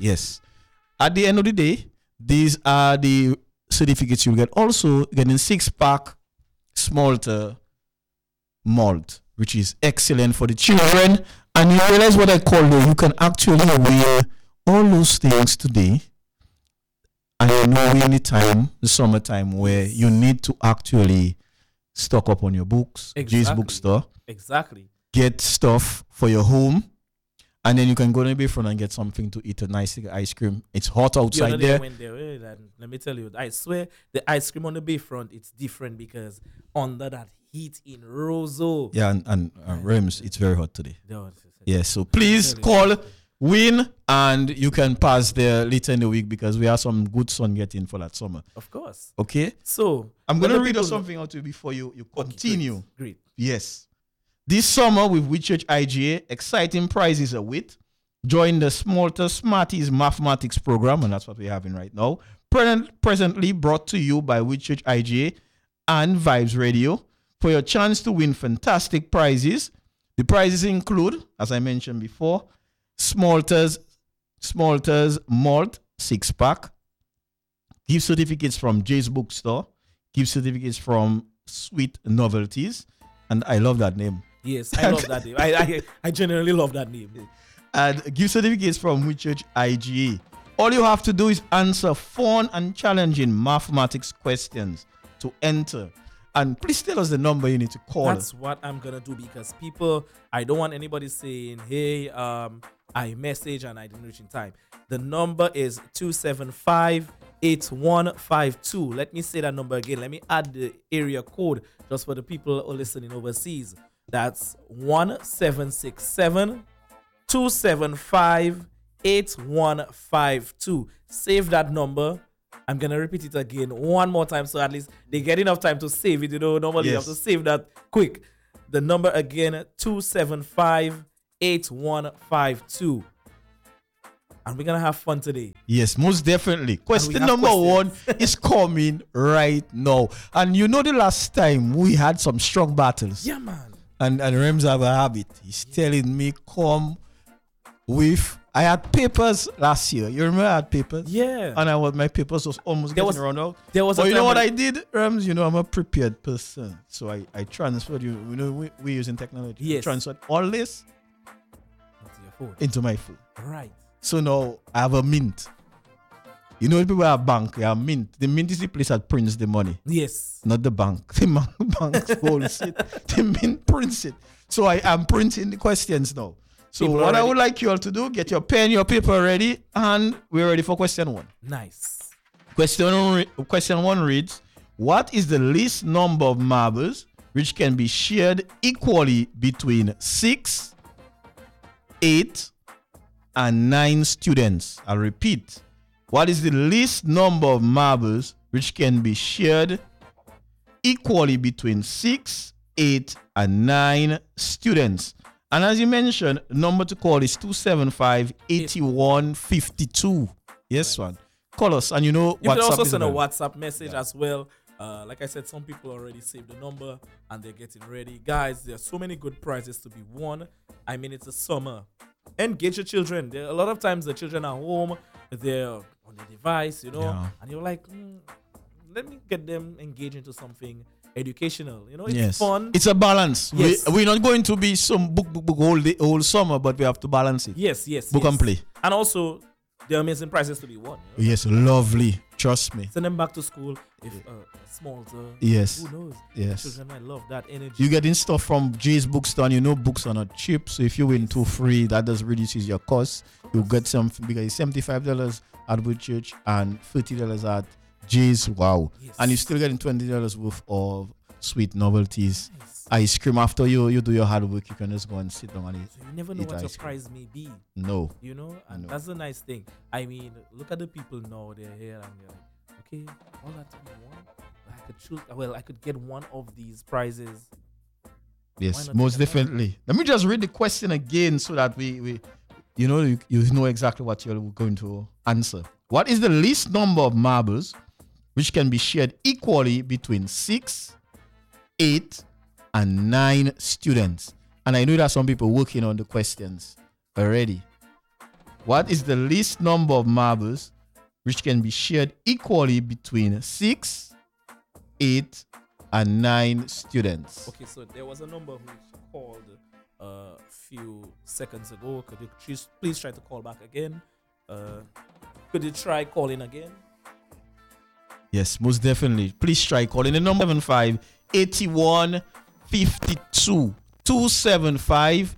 Yes. At the end of the day, these are the certificates you get. Also, getting 6-pack Smalter malt, which is excellent for the children. And you realize what I call though, you can actually wear all those things today. And you know, we're in the summertime, where you need to actually stock up on your books, Jay's bookstore. Exactly. Get stuff for your home. And then you can go to the Bayfront and get something to eat, a nice ice cream. It's hot outside there. Let me tell you, I swear the ice cream on the Bayfront, it's different because under that heat in Roseau. Yeah, and Rems, it's very hot today. Yeah, so please call, win, and you can pass there later in the week because we have some good sun getting for that summer. Of course. Okay? So, I'm going to read us something out to you before you continue. Okay, great. Yes. This summer with Whitchurch IGA, exciting prizes await. Join the Smalter Smarties Mathematics program, and that's what we're having right now. Presently brought to you by Whitchurch IGA and Vibes Radio for your chance to win fantastic prizes. The prizes include, as I mentioned before, Smalter's Malt 6-pack, gift certificates from Jay's Bookstore, gift certificates from Sweet Novelties, and I love that name. Yes, I love that name. I genuinely love that name. And gift certificates from Whitchurch IGA. All you have to do is answer fun and challenging mathematics questions to enter. And please tell us the number you need to call. That's what I'm going to do because I don't want anybody saying, hey, I message and I didn't reach in time. The number is 275-8152. Let me say that number again. Let me add the area code just for the people who are listening overseas. That's 1767-275-8152. Save that number. I'm going to repeat it again one more time so at least they get enough time to save it. You know, normally you have to save that quick. The number again, 275-8152. And we're going to have fun today. Yes, most definitely. Question number 1 is coming right now. And you know the last time we had some strong battles. Yeah, man. And Rems have a habit. He's telling me come with... I had papers last year. You remember I had papers? Yeah. And my papers was almost getting run out. But you know what I did, Rems? You know, I'm a prepared person. So I transferred you. You know, we're using technology. Yes. I transferred all this into my phone. Right. So now I have a mint. You know, people have bank, you have mint. The mint is the place that prints the money. Yes. Not the bank. The bank holds it. The mint prints it. So I am printing the questions now. So what I would like you all to do, get your pen, your paper ready, and we're ready for question 1. Nice. Question 1 reads, what is the least number of marbles which can be shared equally between 6, 8, and 9 students? I'll repeat. What is the least number of marbles which can be shared equally between 6, 8, and 9 students? And as you mentioned, the number to call is 275-8152. Yes, one. Call us, and you know you WhatsApp. You can also send a WhatsApp message as well. Like I said, some people already saved the number and they're getting ready. Guys, there are so many good prizes to be won. I mean, it's a summer. Engage your children. A lot of times the children are home, they're on the device, you know, and you're like, let me get them engaged into something educational. You know, it's fun. It's a balance. Yes. We're not going to be some book whole summer, but we have to balance it. Yes. Book and play. And also, there are amazing prizes to be won. You know? Yes, lovely. Trust me. Send them back to school if small. Yes. Who knows? Yes. Children might love that energy. You getting stuff from Jay's Bookstore, and you know books are not cheap. So if you win 2 free, that does reduces your cost. You get something because it's $75 at Whitchurch and $30 at Jay's. Wow. Yes. And you're still getting $20 worth of Sweet Novelties. Nice. Ice cream. After you do your hard work, you can just go and sit down and eat. So you never know what your prize may be. No. You know, and that's a nice thing. I mean, look at the people now, they're here and they're like, okay, all that to be won. I could choose. Well, I could get one of these prizes. Yes, most definitely. Let me just read the question again so that we you know exactly what you're going to answer. What is the least number of marbles which can be shared equally between 6, 8, and 9 students? And I know that some people working on the questions already. What is the least number of marbles which can be shared equally between 6, 8, and 9 students? Okay, so there was a number which called a few seconds ago. Could you please try to call back again? Could you try calling again? Yes, most definitely. Please try calling the number 75 81 52 275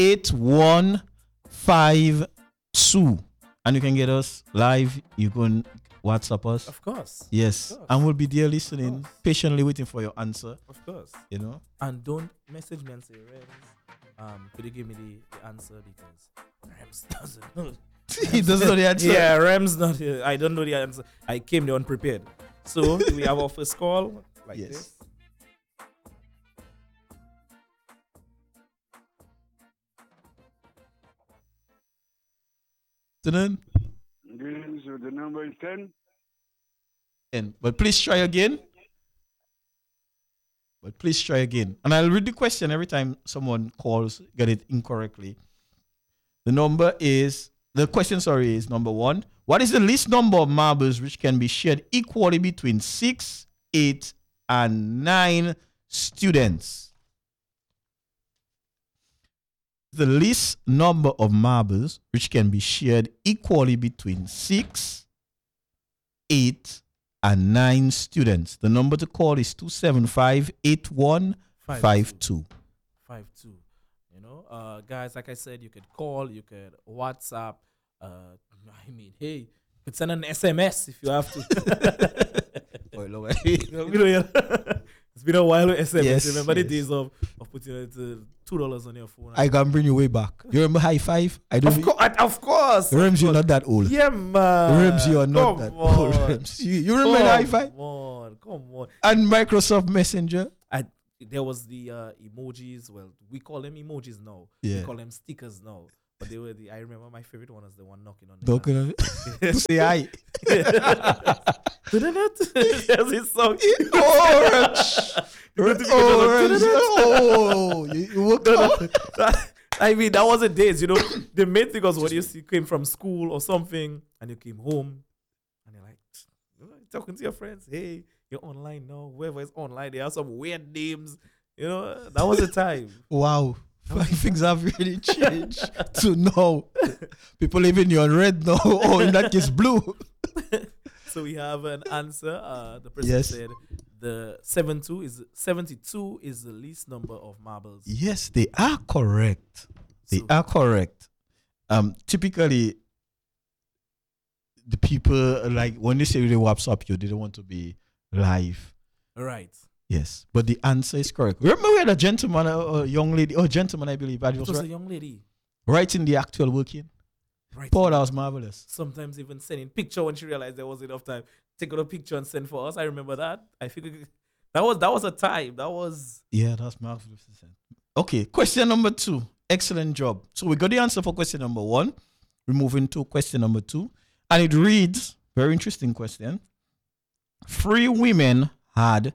8152. And you can get us live. You can WhatsApp us. Of course. Yes. Of course. And we'll be there listening, patiently waiting for your answer. Of course. You know? And don't message me and say, Rems, could you give me the answer because Rems doesn't know. He doesn't know the answer. Yeah, Rems not here. I don't know the answer. I came there unprepared. So we have our first call like Yes. this. Then, So the number is 10. but please try again. But please try again. And I'll read the question every time someone calls, get it incorrectly. The question is number 1. What is the least number of marbles which can be shared equally between 6, 8, and 9 students? The least number of marbles which can be shared equally between 6, 8, and 9 students. The number to call is 275-8152. 52. You know, guys, like I said, you could call, you could WhatsApp. Hey, you could send an SMS if you have to. It's been a while with SMS. Yes, Remember the yes. days of putting $2 on your phone? I can bring you way back. You remember High Five? I don't. Of course. Rems, you're not that old. Yeah, man. Rems, you are not that old. Rems. You remember High Five? Come on. And Microsoft Messenger? There was the emojis. Well, we call them emojis now. Yeah. We call them stickers now. But they were I remember my favorite one was the one knocking on the Don't glass. say hi. There's this song. Orange. Oh, you woke up. I mean, that was the days, you know. The main thing was when you came from school or something and you came home and you're like, talking to your friends. Hey, you're online now. Whoever is online, they have some weird names. You know, that was the time. Wow. Things have really changed to now. People living you on red now, or in that case, blue. So we have an answer. The person Yes. said the 72 is the least number of marbles. Yes, they are correct. They So- are correct. Typically, the people, like when they say they WhatsApp you, they don't want to be live. Right. Yes, but the answer is correct. Remember we had a gentleman, a young lady, gentleman, I believe, but it It was was a young lady. writing the actual working. Right. Paul, that was marvelous. Sometimes even sending picture when she realized there was enough time. Take out a picture and send for us. I remember that. I think that was a time. That was Yeah, that's marvelous. Okay, question number 2. Excellent job. So we got the answer for question number 1. We're moving to question number 2. And it reads, very interesting question. 3 women had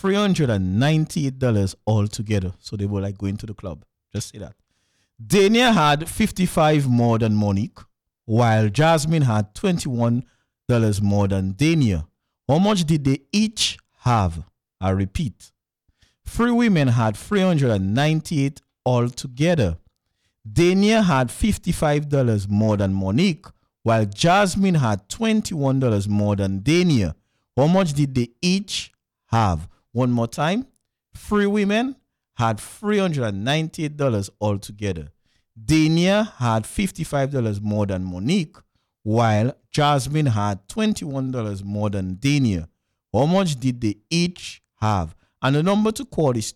$398 altogether. So they were like going to the club. Just say that. Dania had 55 more than Monique, while Jasmine had $21 more than Dania. How much did they each have? I repeat. 3 women had $398 altogether. Dania had $55 more than Monique, while Jasmine had $21 more than Dania. How much did they each have? One more time. 3 women had $398 altogether. Dania had $55 more than Monique, while Jasmine had $21 more than Dania. How much did they each have? And the number to call is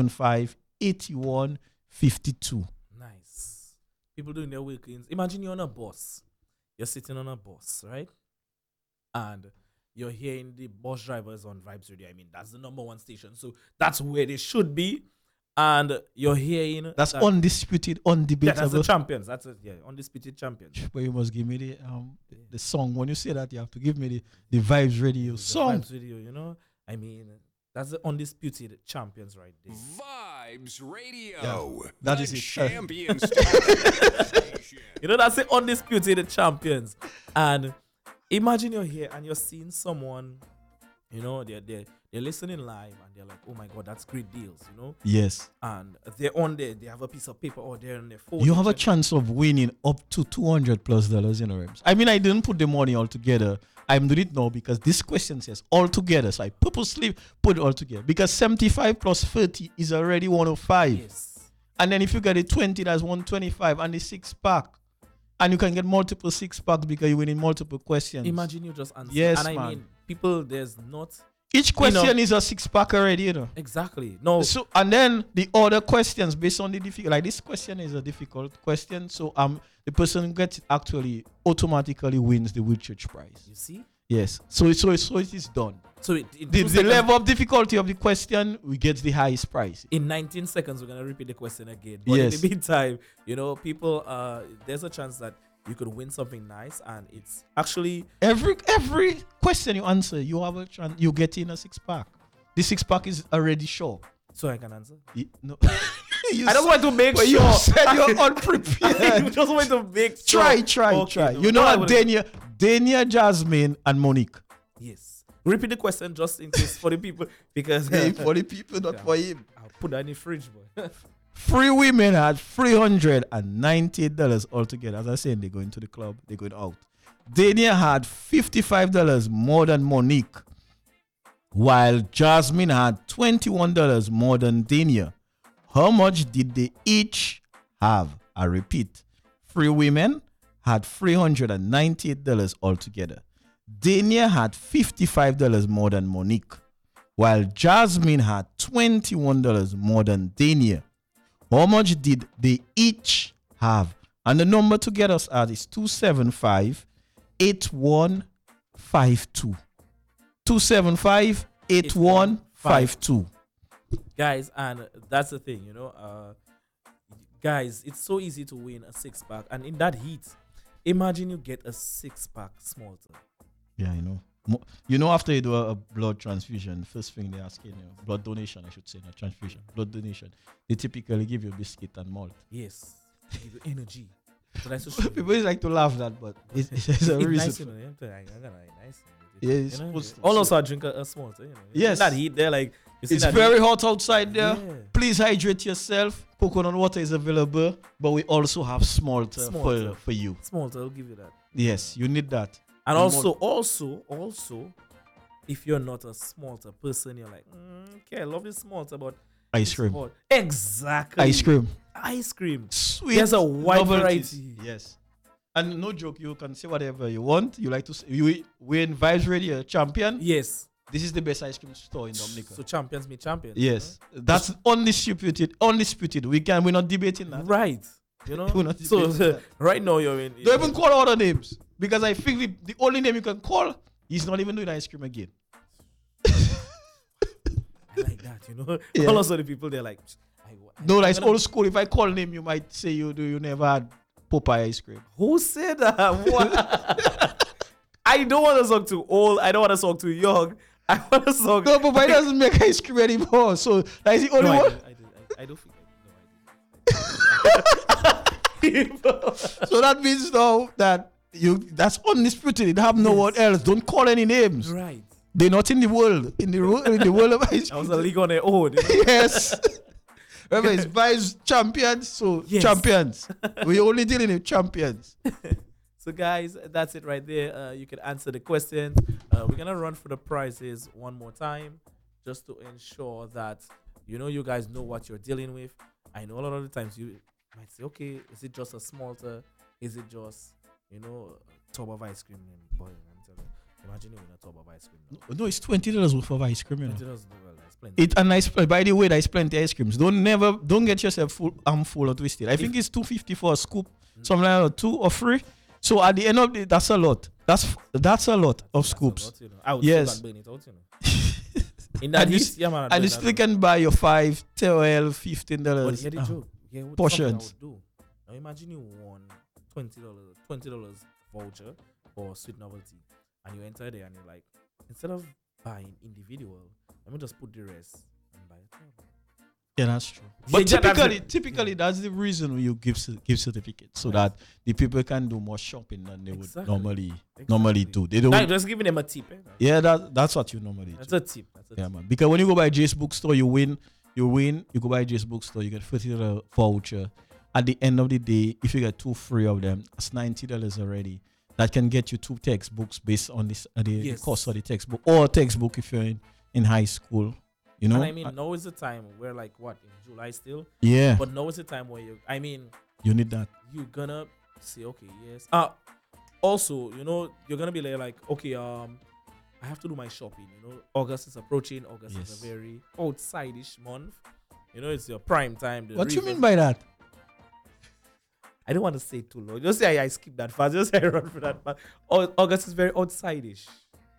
275-8152. nice. People doing their weekends. Imagine you're on a bus. You're sitting on a bus, right? And you're hearing the bus drivers on Vibes Radio. I mean, that's the number 1 station. So that's where they should be. And you're hearing That's that, undisputed, yeah, undebatable. that's the champions. That's it. Yeah, undisputed champions. But you must give me the song. When you say that, you have to give me the Vibes Radio The song. Vibes Radio, you know? I mean, that's the undisputed champions right there. Vibes Radio. that the is it. champion station. You know, that's the undisputed champions. And imagine you're here and you're seeing someone, you know, they're listening live and they're like, oh my God, that's great deals, you know? Yes. And they're on there, they have a piece of paper or they're on their phone. You have a check- chance of winning up to $200+ in Rams. I mean, I didn't put the money all together. I'm doing it now because this question says all together. So I purposely put it all together because 75 plus 30 is already 105. Yes. And then if you get a 20, that's 125 and the 6-pack. And you can get multiple 6-packs because you're winning multiple questions. Imagine you just answer. Yes, and I man. mean, people, there's not Each question know- is a 6-pack already, you know. exactly. No, So and then the other questions based on the difficult, like this question is a difficult question. So the person who gets it actually automatically wins the Whitchurch prize. you see? Yes. So it is done. So The level of difficulty of the question we get the highest prize. in 19 seconds, we're going to repeat the question again. But Yes. in the meantime, you know, people, there's a chance that you could win something nice. And it's actually, Every question you answer, you have a chance. You get in a 6-pack. The 6-pack is already sure. so I can answer. No. I just want to make But sure. you said you're I unprepared. just want to make sure. try. Okay, no, You know no, I what, wouldn't. Dania, Jasmine, and Monique. Yes. Repeat the question just in case for the people because For the people, not Yeah. for him. I'll put that in the fridge, boy. 3 women had $398 altogether. As I said, they're going to the club, they're going out. Dania had $55 more than Monique, while Jasmine had $21 more than Dania. How much did they each have? I repeat, 3 women had $398 altogether. Dania had $55 more than Monique, while Jasmine had $21 more than Dania. How much did they each have? And the number to get us at is 275-8152. 275-8152. Guys, and that's the thing, you know, guys, it's so easy to win a 6-pack, and in that heat, imagine you get a 6-pack smalter. Yeah, I know. You know, after you do a blood transfusion, first thing they ask you, blood donation, I should say, not transfusion, blood donation, they typically give you biscuit and malt. Yes, to give you energy. So that's just People like to laugh that, but it's a it's reason. nice, you know. I'm gonna nice. Yeah, it's You know, supposed to. also, I drink a smalter. You know, Yes. in that heat, they're like, you see It's that very heat? hot outside there. Yeah. Please hydrate yourself. Coconut water is available, but we also have smalter, Smalter. for you. Smalter, I'll give you that. Yes, you need that. And The also, if you're not a smalter person, you're like, okay, I love this smalter, but Ice it's cream. hot." Exactly. Ice cream. Ice cream. Sweet. There's a wide novelties. variety. Yes. And no joke, you can say whatever you want. You like to say, we in Vibes Radio champion. Yes. This is the best ice cream store in Dominica. So champions meet champions. Yes. That's undisputed. Undisputed. We're not debating You know? that. Right. You know? We're not So debating that. right now you're in. Don't even call other names. Because I think the only name you can call, he's not even doing ice cream again. I like that, you know? Yeah. Also the people, they're like, No, that's I'm gonna- old school. If I call name, you might say you never had Popeye ice cream. Who said that? What? I don't want to talk too old. I don't want to talk too young. I want to talk. No, Popeye doesn't make ice cream anymore. So that's the only No, one. I don't think So that means now that that's undisputed. They have no one else. Don't call any names. Right. They're not in the world. In the world of ice I was cream. a league on their own. You know? Yes. Remember, it's Vibes champions. So Yes. champions. We're only dealing with champions. So guys, that's it right there. You can answer the questions. We're gonna run through the prizes one more time, just to ensure that you guys know what you're dealing with. I know a lot of the times you might say, okay, is it just a smalter? Is it just a tub of ice cream? Boy, I'm telling you, imagine you win a tub of ice cream. No, it's $20 worth of ice cream. You know. $20, well, that's plenty. It and nice. By the way, there's plenty ice crems. Don't get yourself full or twisted. I think it's $2.50 for a scoop, something like that, 2 or 3. So at the end of it, that's a lot. That's a lot of That's a scoops. lot, I would Yes. still burn it out, In that And you heat, yeah, man. I'd And burn you that still out. can buy your $5, $12, $15. But hear the joke. Yeah, what portions. something I would do. Now imagine you won $20 voucher for Sweet Novelty, and you enter there and you're like, instead of buying individual, let me just put the rest and buy a tub. Yeah, that's true. But Yeah, that's typically, that's the reason you give certificates so that the people can do more shopping than they would Exactly. normally do. They don't. Nah, just giving them a tip. Eh? Yeah, that's what you normally That's do. a tip. That's a Yeah, tip. man. Because when you go by Jace Bookstore, you win. You go by Jace Bookstore, you get $50 voucher. At the end of the day, if you get 2 free of them, it's $90 already. That can get you 2 textbooks based on this the Yes. cost of the textbook, or a textbook if you're in high school. You know. And I mean, now is the time where, like, what, in July still? Yeah, But now is the time where you need that. you're gonna say, okay, yes. Also, you're gonna be like, okay, I have to do my shopping. August is approaching. August is Yes. a very outside-ish month. It's your prime time. What you mean by that? I don't want to say too long. Just say I skip that fast. Just say I run for that fast. August is very outside-ish.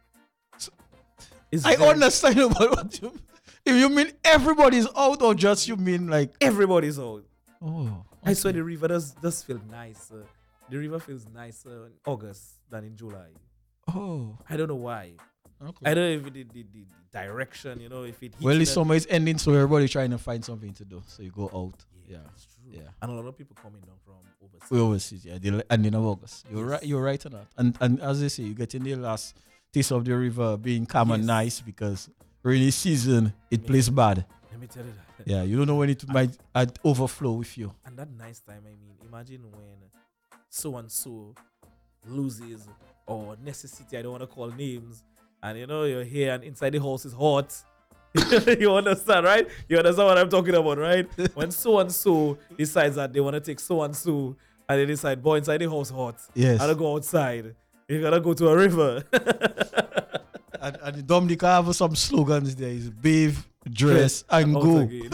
It's I very- understand about what you. If you mean everybody's out, or just you mean like Everybody's out. oh, I swear the river does feel nicer. The river feels nicer in August than in July. oh, I don't know why. okay. I don't know if the direction, if it hits Well, the you summer is ending, so everybody's trying to find something to do. So you go out. Yeah, It's true. yeah. And a lot of people coming down from overseas. We overseas, yeah. The ending of August. You're right. You're right on that. And as they say, you get in the last taste of the river being calm and Yes. nice because rainy season it plays bad. Let me tell you that. Yeah, you don't know when it might overflow with you. And that nice time, imagine when so and so loses or necessity, I don't want to call names, and you're here and inside the house is hot. You understand, right? You understand what I'm talking about, right? When so and so decides that they want to take so and so, and they decide, boy, inside the house hot. Yes. I don't go outside. You gotta go to a river. And the Dominic have some slogans there is bathe, dress, and Out go. again.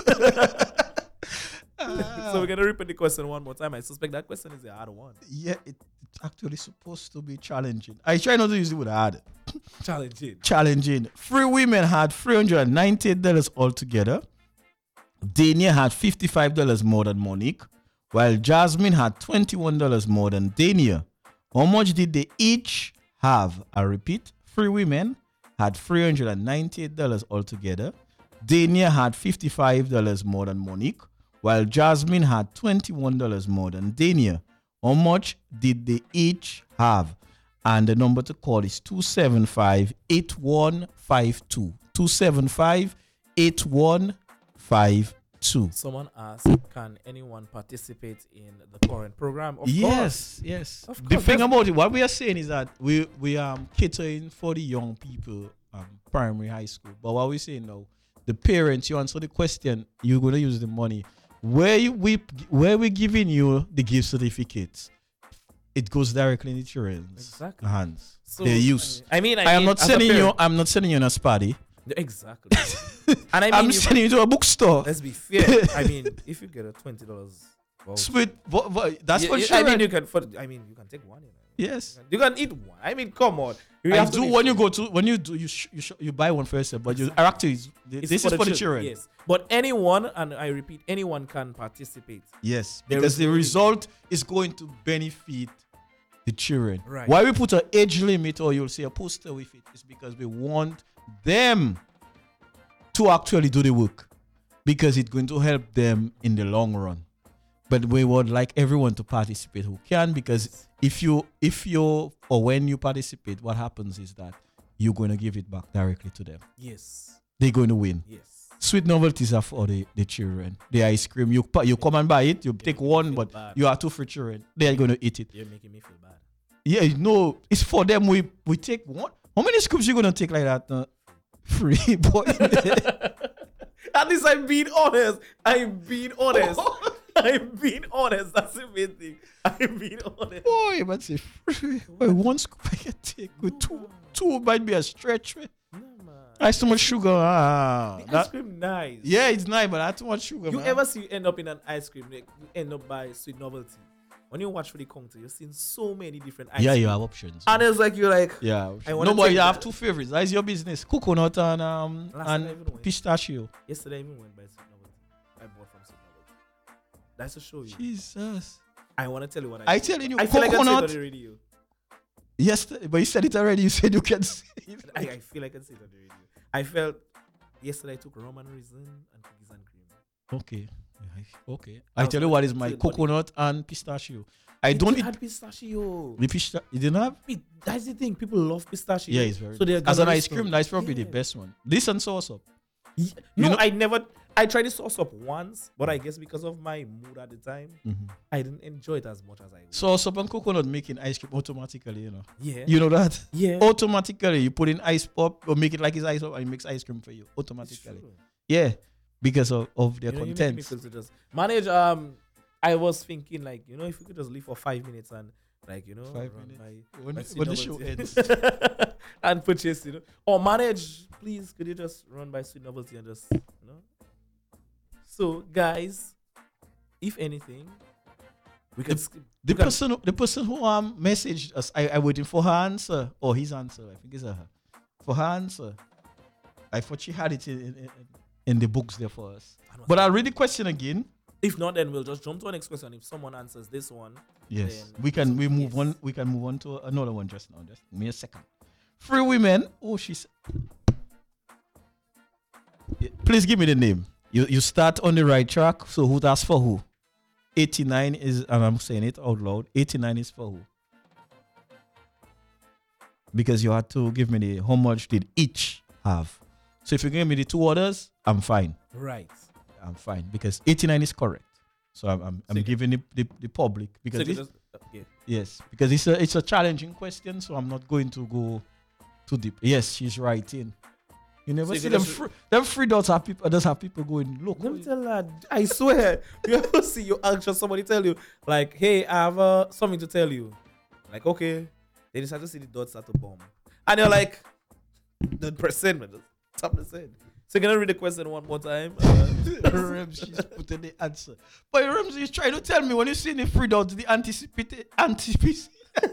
So we're gonna repeat the question one more time. I suspect that question is the hard one. Yeah, it's actually supposed to be challenging. I try not to use the word hard. Challenging. Challenging. 3 women had $398 altogether. Dania had $55 more than Monique, while Jasmine had $21 more than Dania. How much did they each have? I repeat, 3 women had $398 altogether. Dania had $55 more than Monique, while Jasmine had $21 more than Dania. How much did they each have? And the number to call is 275-8152. 275-8152. Someone asked, can anyone participate in the current program? Of Yes, course. yes. Of The course, thing that's- about it, what we are saying is that we catering for the young people, primary, high school. But what we're saying now, the parents, you answer the question, you're gonna use the money. Where we giving you the gift certificates, it goes directly in the children's Exactly. hands. So, Their use. I mean, I am not as a sending you. parent- I'm not sending you in a spaddy. Exactly. And I mean, I'm sending you to a bookstore. let's be fair. I mean, if you get a $20, well, Sweet, that's for I children. mean, you can take one. Yes. You can eat one. I mean, come on. You I have to do be when you fair. go to when you do you buy one for yourself, but you actually It's this is for the children. Yes, but anyone, and I repeat, anyone can participate. Yes, There because is the no- result is going to benefit the children. Right. Why we put an age limit or you'll see a poster with it is because we want them to actually do the work because it's going to help them in the long run. But we would like everyone to participate who can, because if you or when you participate, what happens is that you're going to give it back directly to them. Yes, They're going to win. yes. Sweet novelties are for the children. The ice cream, you come and buy it, you take one, feel but bad. you are two for children. They are going to eat it. You're making me feel bad. Yeah, no, it's for them. We take one. How many scoops you going to take like that? Free, boy. At least I'm being honest. I'm being honest. I'm being honest. That's the main thing. I'm being honest. Boy, but say free. Boy, one scoop I can take. With two might be a stretch. Man. No, man. That's too much sugar. The ice cream nice. Yeah, it's nice, but that's too much sugar. You man. ever see you end up in an ice cream, like, you end up by Sweet Novelty. When you watch for the counter, you're seeing so many different ice Yeah, cream. you have options. And it's like you're like, Yeah. I wanna No, but take you have that. two favorites. That's your business. Coconut and Last time I even went. pistachio. yesterday I even went by Sweet Novelty. I bought from Sweet Novelty. That's to show you. Jesus. I want to tell you what I telling you, I feel like I said it coconut. on the radio. Yesterday, but you said it already. You said you can say it. I feel like I said it on the radio. I felt yesterday I took rum and raisin and cookies and cream. Okay. Okay. I tell you what is my coconut and pistachio. I don't eat had pistachio. the pistachio. You didn't have? That's the thing. People love pistachio. Yeah, it's very. So they're As an gonna ice cream, that's probably the Yeah. best one. This and sauce up. No, know- I never. I tried the sauce up once, but I guess because of my mood at the time, I didn't enjoy it as much as I would. Sauce up and coconut making ice cream automatically, you know. Yeah. You know that? Yeah. Automatically, you put in ice pop or make it like it's ice pop and it makes ice cream for you It's automatically. true. Yeah, because of their You know, you make me contents. feel to just manage. I was thinking like, you know, if we could just leave for 5 minutes and like, you know, 5 run minutes. by- When by the Sweet show Novelty ends. and purchase, you know, or manage. Please, could you just run by Sweet Novelty and just, you know? So, guys, if anything, we can skip. The we can- person who messaged us, I waiting for her answer or his answer. I think it's her. For her answer, I thought she had it in the books there for us. But I'll read the question again. If not, then we'll just jump to our next question. If someone answers this one, Yes, then we move yes. on. We can move on to another one just now. Just give me a second. Free women. Oh, she's. Yeah, please give me the name. You start on the right track. So who that's for who? 89 is, and I'm saying it out loud. 89 is for who? Because you had to give me the how much did each have. So if you give me the two orders, I'm fine. right? I'm fine because 89 is correct. So I'm So you- giving the public So because you this, just, yeah. yes, because it's a challenging question, so I'm not going to go too deep. Yes, she's right in. You never So you see could them just- them free dots have people does have people going look. Let me tell her. I swear, you ever see you anxious? Somebody tell you like, "Hey, I have something to tell you." Like, okay, they decide to see the dots at the bomb, and you're like, "Don't press send, man. Just tap the send." So you're gonna read the question one more time. Rems, she's putting the answer. But Rems, you're trying to tell me when you see the free dots, the anticipation.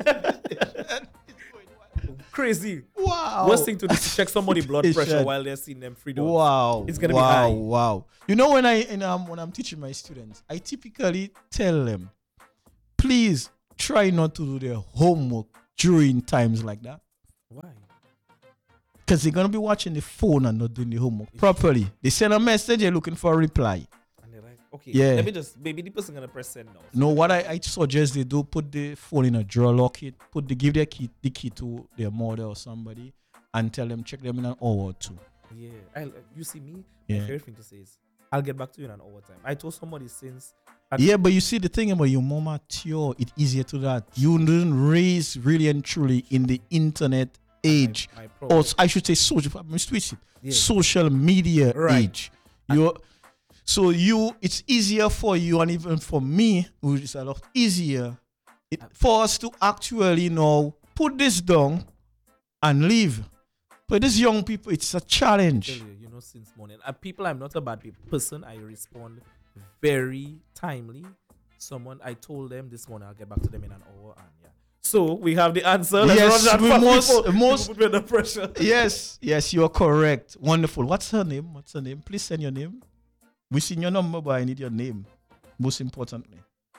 Crazy. Wow. Worst thing to do is check somebody's blood pressure Patient. while they're seeing them free dots. Wow. It's gonna be wow, high. Wow. You know when when I'm teaching my students, I typically tell them, please try not to do their homework during times like that. Why? Because they're gonna be watching the phone and not doing the homework properly. They send a message, they're looking for a reply. And they're like, okay, Yeah. let me just maybe the person gonna press send now. No, what I suggest they do, put the phone in a drawer, lock it, give the key to their mother or somebody, and tell them check them in an hour or two. Yeah, you see me. Yeah. My favorite thing to say is, "I'll get back to you in an hour time." I told somebody since. Yeah, but you see the thing about your more mature, it's easier to that. You didn't raise really and truly in the internet age. My problem. Or I should say social. I'm switch it. Yeah. Social media Right. age. It's easier for you and even for me, which is a lot easier, for us to actually now put this down and leave. But these young people, it's a Tell challenge. you know, since morning, people, I'm not a bad person. I respond very timely. Someone, I told them this morning I'll get back to them in an hour, and yeah. So we have the answer. Let's Yes, run that we for most- people. most- People put me under pressure. Yes, you are correct. Wonderful. What's her name? Please send your name. We seen your number, but I need your name. Most importantly.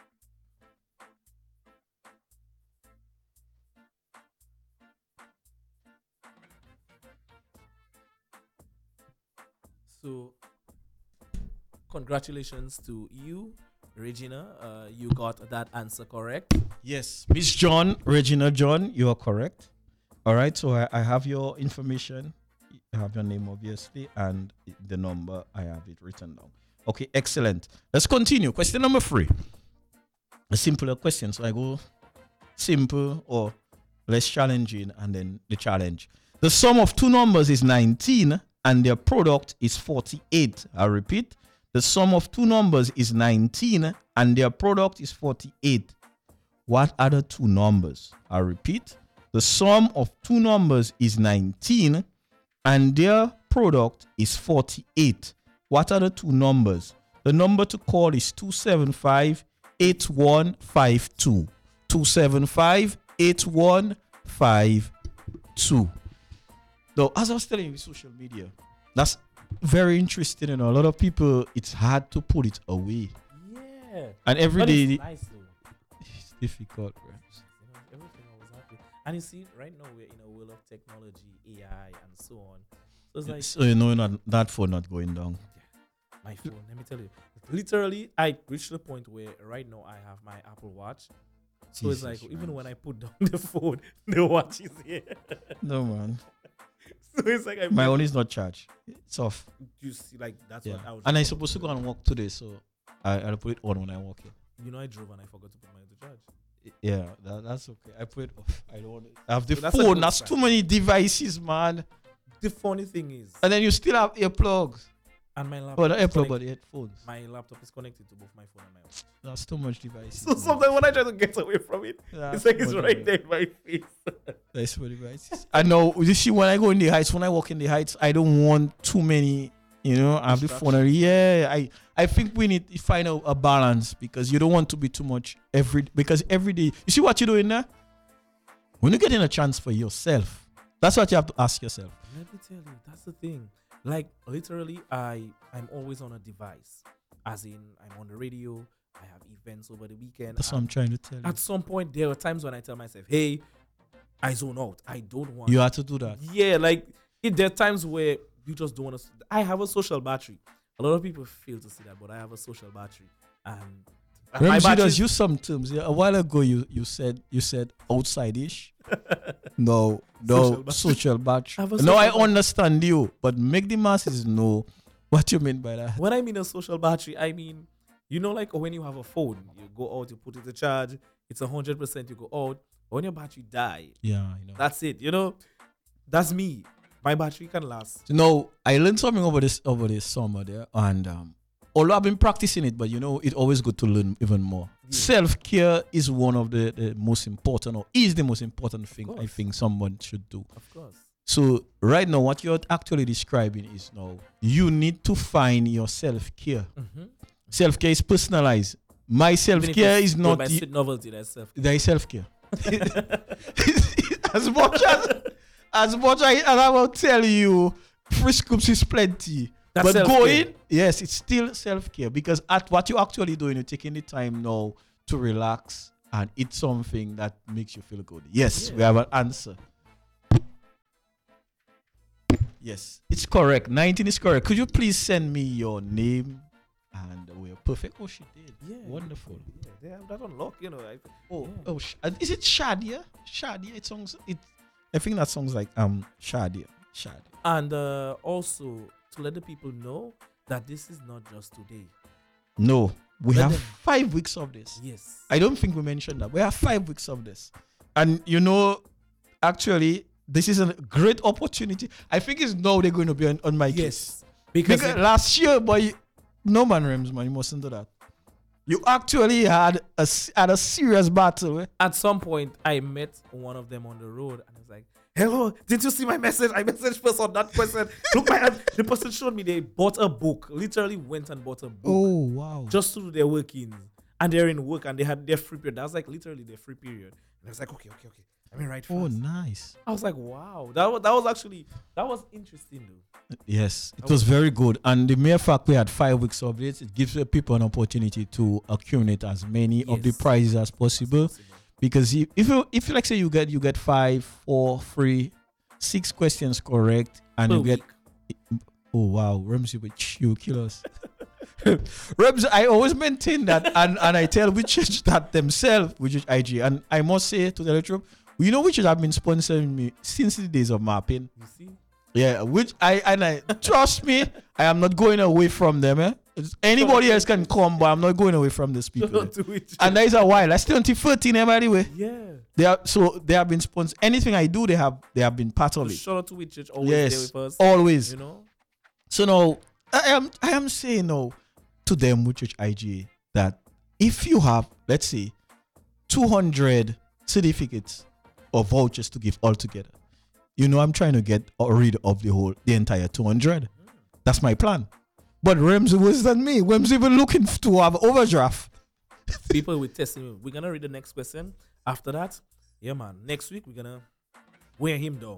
So, congratulations to you, Regina. You got that answer correct. Yes, Miss John, Regina John, you are correct. All right, so I have your information. I have your name, obviously, and the number. I have it written down. Okay, excellent. Let's continue. Question number 3. A simpler question. So I go simple or less challenging, and then the challenge. The sum of two numbers is 19, and their product is 48. I repeat, the sum of two numbers is 19, and their product is 48. What are the two numbers? I repeat, the sum of two numbers is 19 and their product is 48. What are the two numbers? The number to call is 275-8152. 275-8152. Though, as I was telling you with social media, that's very interesting. You know, a lot of people, it's hard to put it away. Yeah. And every But day, it's nice though. it's difficult. Right? You know, everything I was happy. And you see, right now we're in a world of technology, AI, and so on. So it's like, So you know that for not going down. My phone. Let me tell you. Literally, I reached the point where right now I have my Apple Watch. So it's like Jesus even Christ. when I put down the phone, the watch is here. No, man. So it's like My own is not charged. It's off. you see, like that's Yeah. what I was. And I'm supposed to go and walk today, so I'll put it on when I walk in. You know, I drove and I forgot to put mine to charge. Yeah, that's okay. I put it off. I don't want it. I have the So that's a phone. good That's sign. too many devices, man. The funny thing is, And then you still have earplugs. and my laptop. Oh, not is earplug, but connected- headphones. my laptop is connected to both my phone and my watch. That's too much devices. So sometimes when I try to get away from it, it's like it's right there in my face. That's what devices. I know. You see, when I go in the heights, when I walk in the heights, I don't want too many. You know, I have the phone. Yeah, I think we need to find a balance because you don't want to be too much because every day. You see what you're doing there? When you're getting a chance for yourself, that's what you have to ask yourself. Let me tell you, that's the thing. Like literally, I'm always on a device. As in, I'm on the radio. I have events over the weekend. That's what I'm trying to tell you. At some point, there are times when I tell myself, "Hey, I zone out. I don't want." You have to do that. Yeah, like there are times where you just don't want to. I have a social battery. A lot of people fail to see that, but I have a social battery, and my Ramsey battery does use some terms. Yeah, a while ago you said outside-ish. No, social battery. I have a No, social I battery. understand you, but make the masses know what you mean by that. When I mean a social battery, I mean, you know, like when you have a phone, you go out, you put it to charge, it's 100%, you go out. When your battery die, Yeah, I know. that's it. You know, that's me. My battery can last. No, I learned something over this summer there, and although I've been practicing it, but you know, it's always good to learn even more. Yeah. Self-care is one of the most important, or is the most important thing I course. think someone should do. Of course. So right now, what you're actually describing is now you need to find your self-care. Mm-hmm. Self-care is personalized. My self-care is not by sweet novelty. That's self. their self-care. as much as I will tell you, free scoops is plenty. That's but self-care. going, yes, it's still self-care because at what you're actually doing, you're taking the time now to relax and eat something that makes you feel good. Yes, we Yeah. have an answer. Yes, it's correct. 19 is correct. Could you please send me your name and we're perfect? Oh, she did. Yeah. Wonderful. Yeah, they have that unlocked, you know. Oh, Yeah. oh, is it Shadia? Shadia. It songs. It. I think that song's like Shadia. Shadia. And also to let the people know that this is not just today. No, we Let have them- 5 weeks of this. Yes. I don't think we mentioned that. We have 5 weeks of this, and you know, actually, this is a great opportunity. I think it's now they're going to be on my case. Yes. Because Last year, boy, no man Rems, man, you mustn't do that. You actually had a serious battle. Eh? at some point I met one of them on the road and I was like, "Hello, did you see my message? I messaged first on that person. Look, the person showed me they bought a book. Literally went and bought a book Oh wow. just to do their workings. And they're in work and they had their free period. That was like literally their free period. And I was like, okay. Let me write Oh fast. nice. I was like, wow. That was interesting though. Yes, it was very good. And the mere fact we had 5 weeks of this, it gives the people an opportunity to accumulate as many of the Yes. prizes as possible. Because if you like say you get 5, 4, 3, 6 questions correct, and Per you get week. oh wow, Ramsey, but you kill us. Ramsey, I always maintain that, and I tell Witches that themselves, which is IG, and I must say to the truth, you know, Witches have been sponsoring me since the days of mapping. You see? Yeah, which I trust me, I am not going away from them. Anybody else can come, but I'm not going away from these people. Shout out to it. And that is a while. I still until 13, by the way. Yeah. They have been sponsored. Anything I do, they have been part of it. Shout out to it church always Yes, there with us. always. You know? So now I am saying now to them, which is IGA, that if you have, let's say, 200 certificates or vouchers to give altogether, you know, I'm trying to get rid of the entire 200. That's my plan. But Rems worse than me. Rems even looking to have overdraft. People will test him. We're gonna read the next question. After that, yeah, man. Next week we're gonna wear him down.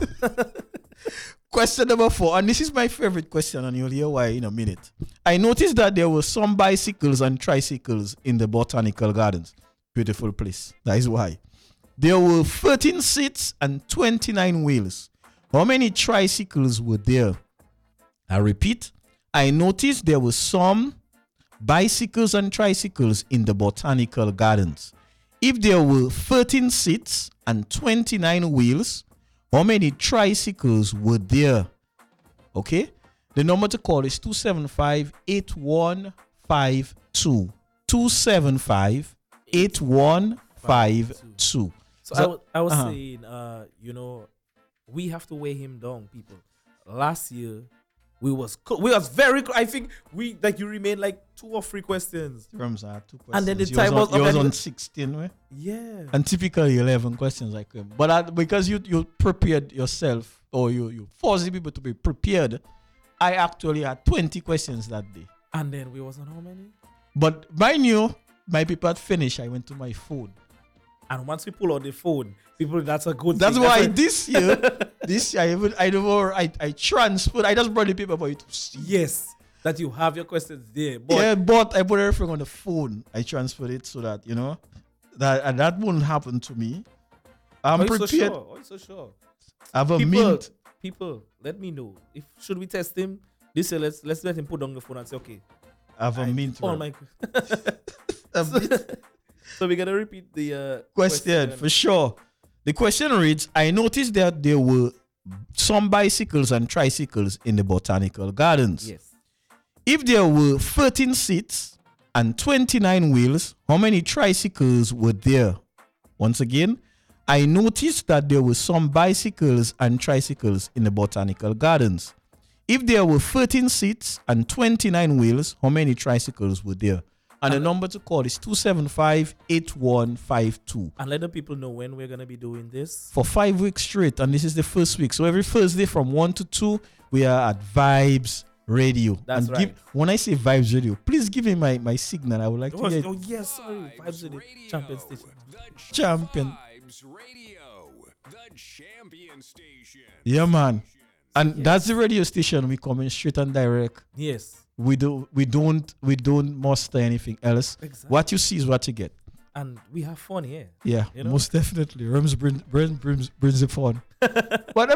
Question number 4, and this is my favorite question, and you'll hear why in a minute. I noticed that there were some bicycles and tricycles in the botanical gardens. Beautiful place. That is why. There were 13 seats and 29 wheels. How many tricycles were there? I repeat, I noticed there were some bicycles and tricycles in the botanical gardens. If there were 13 seats and 29 wheels, how many tricycles were there? Okay? The number to call is 275-8152. 275-8152. So I was saying, we have to weigh him down, people. Last year, we was very. I think you remained like 2 or 3 questions. Rams are 2 questions. And then the You time was you was up. on 16, right? Yeah. And typically 11 questions like him. But because you prepared yourself, or you forced the people to be prepared, I actually had 20 questions that day. And then we was on how many? But mind you, my people had finished. I went to my phone. And once we pull out the phone, people, that's a good That's thing. why why- this year, I transferred. I just brought the paper for you to see. Yes, that you have your questions there. But I put everything on the phone. I transferred it so that that won't happen to me. I'm prepared. So sure. I have a mint. People, let me know. Should we test him? This year, let's let him put down the phone and say, okay. I have a mint. All Rob. my A mint. So we're gonna repeat the Question for sure. The question reads: I noticed that there were some bicycles and tricycles in the botanical gardens. Yes. If there were 13 seats and 29 wheels, how many tricycles were there? Once again, I noticed that there were some bicycles and tricycles in the botanical gardens. If there were 13 seats and 29 wheels, how many tricycles were there? And the number to call is 275-8152. And let the people know when we're gonna be doing this. For 5 weeks straight, and this is the first week. So every Thursday from 1 to 2, we are at Vibes Radio. That's and right. When I say Vibes Radio, please give me my signal. I would like to get Yes, sorry. Vibes with the champion station. champion. Vibes Radio, the champion station. Yeah, man. And that's the radio station. We come in straight and direct. Yes. We don't muster anything else. Exactly. What you see is what you get. And we have fun here. Yeah, You know? most definitely. Rams brings the fun. But